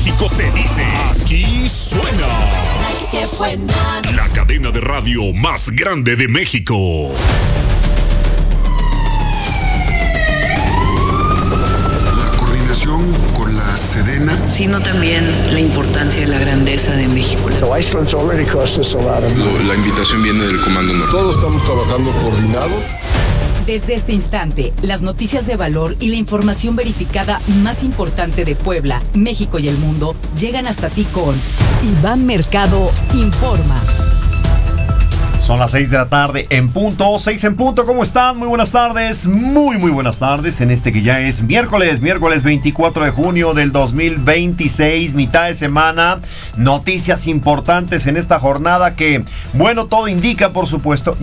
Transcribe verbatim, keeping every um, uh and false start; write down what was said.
México se dice, aquí suena. ¡Qué buena! La cadena de radio más grande de México. La coordinación con la Sedena, sino también la importancia de la grandeza de México. So Iceland's already cost us a lot of money. La invitación viene del Comando Norte. Todos estamos trabajando coordinados. Desde este instante, las noticias de valor y la información verificada más importante de Puebla, México y el mundo llegan hasta ti con Iván Mercado Informa. Son las seis de la tarde en punto, seis en punto. ¿Cómo están? Muy buenas tardes, muy muy buenas tardes en este que ya es miércoles, miércoles veinticuatro de junio del dos mil veintiséis, mitad de semana. Noticias importantes en esta jornada que, bueno, todo indica, por supuesto,